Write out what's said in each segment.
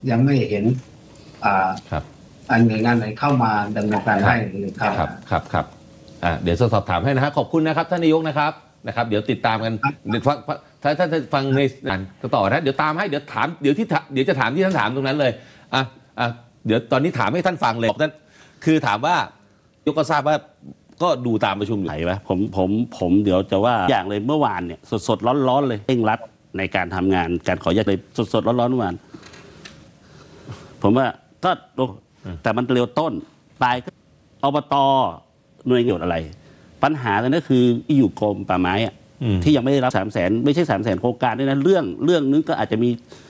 ยังไม่เห็นครับหน่วยงานไหนเข้ามาดำเนินการให้เลยครับครับเดี๋ยวสอบถามให้นะฮะขอบคุณนะครับท่านนายกนะครับเดี๋ยวติดตามกันเดี๋ยวถ้าฟังในต่อนะเดี๋ยวตามให้เดี๋ยวถามเดี๋ยวจะถามที่ท่านถามตรงนั้นเลยเดี๋ยวตอนนี้ถามให้ท่านฟังเลยท่านคือถามว่ายกก็ทราบว่าก็ดูตามประชุมอยู่ไหมผมเดี๋ยวจะว่าอย่างเลยเมื่อวานเนี่ยสดร้อนเลยเร่งรัดในการทำงานการขออนุญาตเลยสดร้อนเมื่อวานผมว่าก็แต่มันเร็วต้นปลายก็อบตหน่วยงานอะไรปัญหาตอนนี้คือที่อยู่กรมป่าไม้ที่ยังไม่ได้รับ300,000ไม่ใช่300,000โครงการด้วยนะเรื่องนึงก็อาจจะมี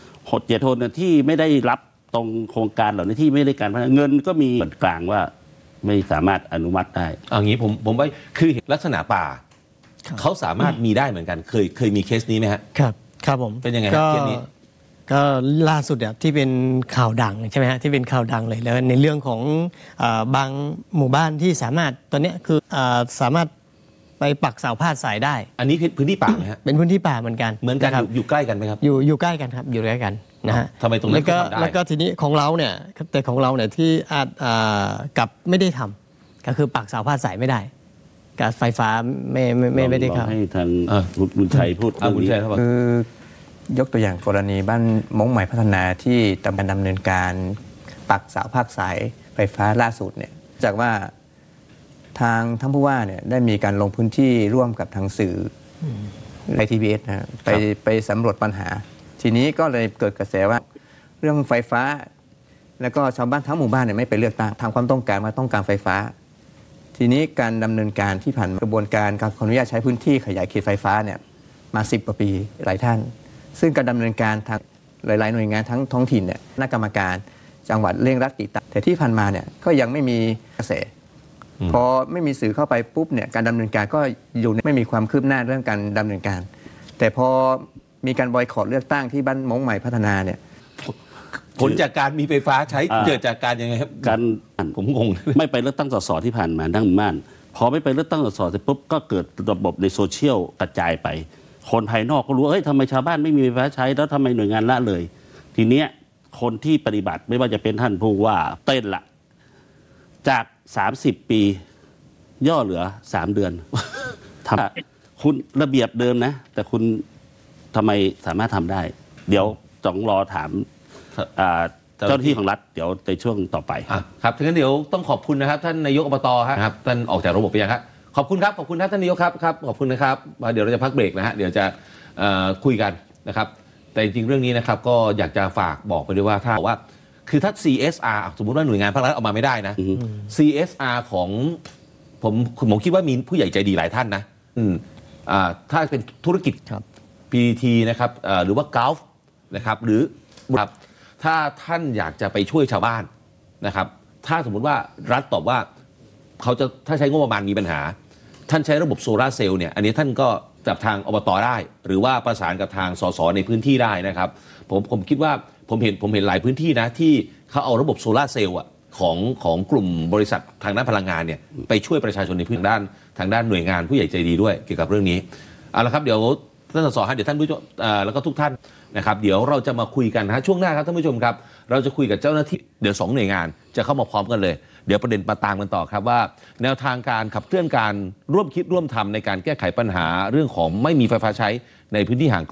7 คนที่ไม่ได้รับตรงโครงการเหล่านี้ที่ไม่ได้การพัฒนาเงินก็มีส่วนกลางว่าไม่สามารถอนุมัติได้เอางี้ผมว่าคือลักษณะป่าเขาสามารถมีได้เหมือนกันเคยมีเคสนี้ไหมฮะครับผมเป็นยังไงเคสนี้ก็ล่าสุดเนี่ยที่เป็นข่าวดังใช่ไหมฮะที่เป็นข่าวดังเลยแล้วในเรื่องของบางหมู่บ้านที่สามารถตอนนี้คือสามารถไปปักเสาพาดสายได้อันนี้พื้นที่ป่าไหมฮะเป็นพื้นที่ป่าเหมือนกันอยู่ใกล้กันไหมครับอยู่ใกล้กันครับอยู่ใกล้กันนะฮะทำไมตรงนั้นแล้วก็ทีนี้ของเราเนี่ยแต่ของเราเนี่ยที่อาจกับไม่ได้ทำก็คือปักเสาพาดสายไม่ได้การไฟฟ้าไม่ได้ครับให้ทางบุญชัยพูดบุญชัยครับคือยกตัวอย่างกรณีบ้านมงใหม่พัฒนาที่ดำเนินการปักเสาภาคสายไฟฟ้าล่าสุดเนี่ยจากว่าทางท่านผู้ว่าเนี่ยได้มีการลงพื้นที่ร่วมกับทางสื่อในทีวีเอสนะไปสำรวจปัญหาทีนี้ก็เลยเกิดกระแสว่าเรื่องไฟฟ้าแล้วก็ชาวบ้านทั้งหมู่บ้านเนี่ยไม่ไปเลือกตั้งทางความต้องการมาต้องการไฟฟ้าทีนี้การดำเนินการที่ผ่านกระบวนการการขออนุญาตใช้พื้นที่ขยายเขตไฟฟ้าเนี่ยมา10 กว่าปีหลายท่านซึ่งการดำเนินการทางหลายๆหน่วยงานทั้งท้องถิ่นเนี่ยคณะกรรมการจังหวัดเร่งรัดติดตามแต่ที่ผ่านมาเนี่ยก็ยังไม่มีกระแสพอไม่มีสื่อเข้าไปปุ๊บเนี่ยการดำเนินการก็อยู่ไม่มีความคืบหน้าเรื่องการดำเนินการแต่พอมีการบอยคอตเลือกตั้งที่บ้านมงใหม่พัฒนาเนี่ยผลจากการมีไฟฟ้าใช้เกิดจากการยังไงครับการผมงงไม่ไปเลือกตั้งส.ส.ที่ผ่านมาทั้งบ้านพอไม่ไปเลือกตั้งส.ส.เสร็จปุ๊บก็เกิดระบบในโซเชียลกระจายไปคนภายนอกก็รู้เฮ้ยทำไมชาวบ้านไม่มีไฟฟ้าใช้แล้วทำไมหน่วยงานละเลยทีเนี้ยคนที่ปฏิบัติไม่ว่าจะเป็นท่านผู้ว่าเต้นละจาก30 ปีย่อเหลือ3 เดือนทำคุณระเบียบเดิมนะแต่คุณทำไมสามารถทำได้เดี๋ยวต้องรอถามเจ้าหน้าที่ของรัฐเดี๋ยวในช่วงต่อไปครับงั้นเดี๋ยวต้องขอบคุณนะครับท่านนายกอบตครับท่านออกจากระบบไปยังครับขอบคุณครับขอบคุณท่านนายกครับขอบคุณนะครับเดี๋ยวเราจะพักเบรกนะฮะเดี๋ยวจะคุยกันนะครับแต่จริงๆเรื่องนี้นะครับก็อยากจะฝากบอกไปด้วยว่าถ้าว่าคือถ้า CSR สมมุติว่าหน่วยงานภาครัฐเอามาไม่ได้นะ CSR ของผมคิดว่ามีผู้ใหญ่ใจดีหลายท่านนะถ้าเป็นธุรกิจ PTT นะครับหรือว่า Gulf นะครับหรือถ้าท่านอยากจะไปช่วยชาวบ้านนะครับถ้าสมมุติว่ารัฐตอบว่าเขาจะถ้าใช้งบประมาณมีปัญหาท่านใช้ระบบโซลาร์เซลล์เนี่ยอันนี้ท่านก็จับทางอบต.ได้หรือว่าประสานกับทางสสในพื้นที่ได้นะครับผมคิดว่าผมเห็นหลายพื้นที่นะที่เขาเอาระบบโซลาร์เซลล์ของกลุ่มบริษัททางด้านพลังงานเนี่ยไปช่วยประชาชนในพื้นที่ทางด้านหน่วยงานผู้ใหญ่ใจดีด้วยเกี่ยวกับเรื่องนี้เอาละครับเดี๋ยวท่านสสเดี๋ยวท่านผู้ชมแล้วก็ทุกท่านนะครับเดี๋ยวเราจะมาคุยกันนะช่วงหน้าครับท่านผู้ชมครับเราจะคุยกับเจ้าหน้าที่เดี๋ยว2 หน่วยงานจะเข้ามาพร้อมกันเลยเดี๋ยวประเด็นมาตามกันต่อครับว่าแนวทางการขับเคลื่อนการร่วมคิดร่วมทำในการแก้ไขปัญหาเรื่องของไม่มีไฟฟ้าใช้ในพื้นที่ห่างไกล